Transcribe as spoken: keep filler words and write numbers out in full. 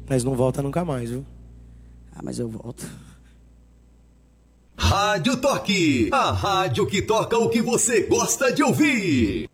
Mas não volta nunca mais, viu? Ah, mas eu volto. Rádio Toque, a rádio que toca o que você gosta de ouvir.